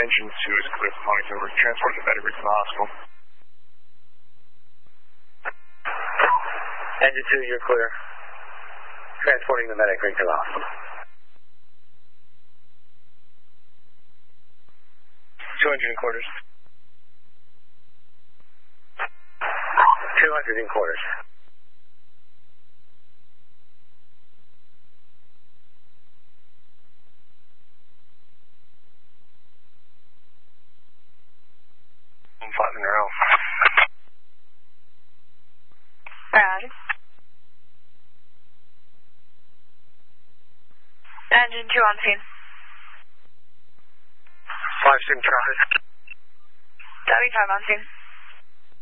Engine 2 is clear for Huntington. We're transporting the medic to the hospital. Engine 2, you're clear. Transporting the medic to the hospital. 2 engine in quarters. 200 in quarters. I'm 5 in a row. Roger. Engine 2 on scene. 5 sim traffic. W5 on scene.